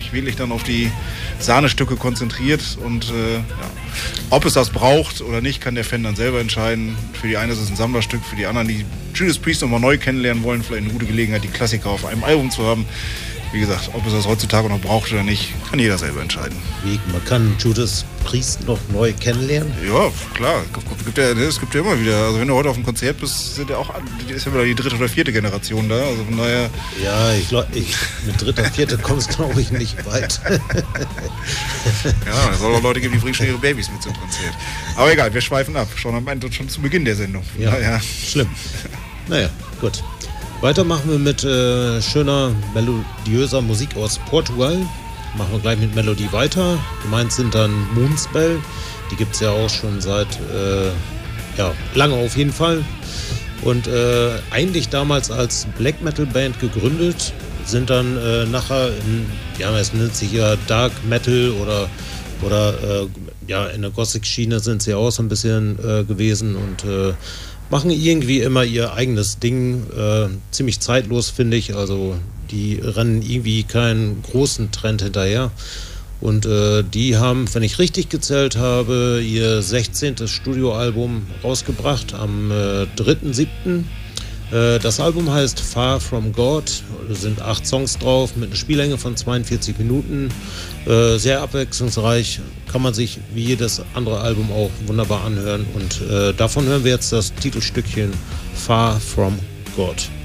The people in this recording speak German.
sich wirklich dann auf die Sahnestücke konzentriert und ob es das braucht oder nicht, kann der Fan dann selber entscheiden. Für die einen ist es ein Sammlerstück, für die anderen, die Judas Priest nochmal neu kennenlernen wollen, vielleicht eine gute Gelegenheit, die Klassiker auf einem Album zu haben. Wie gesagt, ob es das heutzutage noch braucht oder nicht, kann jeder selber entscheiden. Wie, man kann Judas Priest noch neu kennenlernen? Ja, klar. Es gibt ja immer wieder. Also wenn du heute auf einem Konzert bist, ist ja wieder die 3. oder 4. Generation da. Also von daher. Ja, ich glaube, mit 3., 4. kommst glaube ich nicht weit. Ja, es soll auch Leute geben, die bringen schon ihre Babys mit zum Konzert. Aber egal, wir schweifen ab. Schon zu Beginn der Sendung. Ja, schlimm. Naja, gut. Weiter machen wir mit schöner, melodiöser Musik aus Portugal. Machen wir gleich mit Melodie weiter. Gemeint sind dann Moonspell. Die gibt es ja auch schon seit lange auf jeden Fall. Und eigentlich damals als Black Metal Band gegründet, sind dann nachher es nennt sich ja Dark Metal oder in der Gothic-Schiene sind sie auch so ein bisschen gewesen und machen irgendwie immer ihr eigenes Ding, ziemlich zeitlos, finde ich. Also die rennen irgendwie keinen großen Trend hinterher. Und die haben, wenn ich richtig gezählt habe, ihr 16. Studioalbum rausgebracht am 3.7. Das Album heißt Far From God, es sind 8 Songs drauf mit einer Spiellänge von 42 Minuten, sehr abwechslungsreich, kann man sich wie jedes andere Album auch wunderbar anhören und davon hören wir jetzt das Titelstückchen Far From God.